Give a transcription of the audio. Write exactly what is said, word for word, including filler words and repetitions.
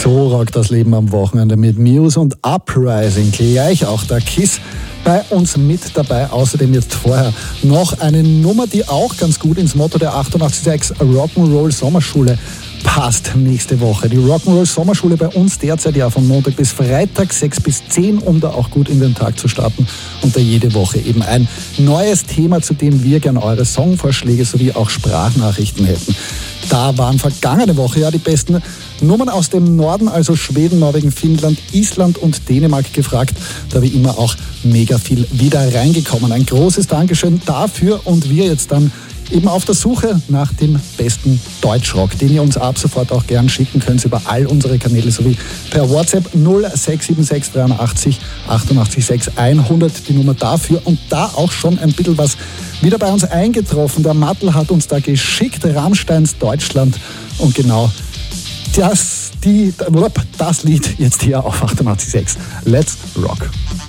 So rockt das Leben am Wochenende mit Muse und Uprising. Gleich auch der Kiss bei uns mit dabei. Außerdem jetzt vorher noch eine Nummer, die auch ganz gut ins Motto der achtundachtzig Komma sechs Rock'n'Roll Sommerschule passt nächste Woche. Die Rock'n'Roll Sommerschule bei uns derzeit ja von Montag bis Freitag sechs bis zehn, um da auch gut in den Tag zu starten und da jede Woche eben ein neues Thema, zu dem wir gerne eure Songvorschläge sowie auch Sprachnachrichten hätten. Da waren vergangene Woche ja die besten Nummern aus dem Norden, also Schweden, Norwegen, Finnland, Island und Dänemark gefragt. Da wie immer auch mega viel wieder reingekommen. Ein großes Dankeschön dafür und wir jetzt dann eben auf der Suche nach dem besten Deutschrock, den ihr uns ab sofort auch gern schicken könnt über all unsere Kanäle sowie per WhatsApp null sechs sieben sechs dreiundachtzig achtundachtzig sechs hundert, die Nummer dafür. Und da auch schon ein bisschen was wieder bei uns eingetroffen. Der Mattel hat uns da geschickt, Rammsteins Deutschland, und genau das, die, das Lied jetzt hier auf achtundachtzig Komma sechs. Let's rock!